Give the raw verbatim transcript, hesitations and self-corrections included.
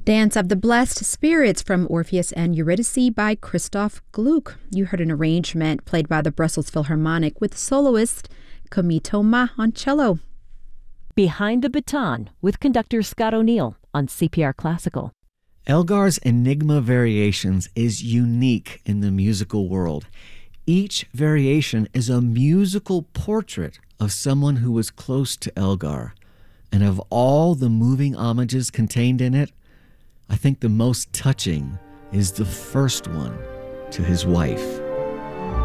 Dance of the Blessed Spirits from Orpheus and Eurydice by Christoph Gluck. You heard an arrangement played by the Brussels Philharmonic with soloist Komito Ma on cello. Behind the Baton with conductor Scott O'Neill on C P R Classical. Elgar's Enigma Variations is unique in the musical world. Each variation is a musical portrait of someone who was close to Elgar. And of all the moving homages contained in it, I think the most touching is the first one to his wife.